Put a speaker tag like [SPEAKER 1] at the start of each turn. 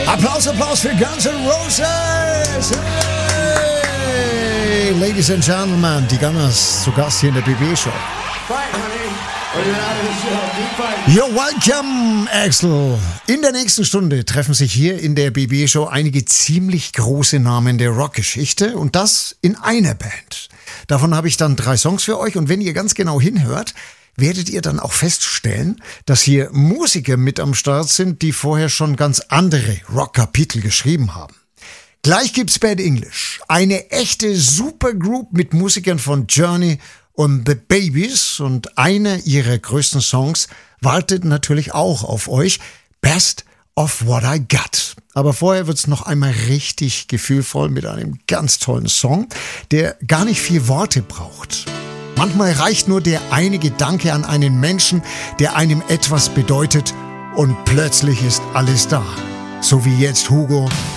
[SPEAKER 1] Applaus für Guns N' Roses! Hey, Ladies and Gentlemen, die Gunners zu Gast hier in der BB-Show. You're welcome, Axel. In der nächsten Stunde treffen sich hier in der BB-Show einige ziemlich große Namen der Rockgeschichte und das in einer Band. Davon habe ich dann 3 Songs für euch und wenn ihr ganz genau hinhört, werdet ihr dann auch feststellen, dass hier Musiker mit am Start sind, die vorher schon ganz andere Rock-Kapitel geschrieben haben. Gleich gibt's Bad English, eine echte Supergroup mit Musikern von Journey und The Babies und einer ihrer größten Songs wartet natürlich auch auf euch, Best of What I Got. Aber vorher wird's noch einmal richtig gefühlvoll mit einem ganz tollen Song, der gar nicht viel Worte braucht. Manchmal reicht nur der eine Gedanke an einen Menschen, der einem etwas bedeutet und plötzlich ist alles da. So wie jetzt Hugo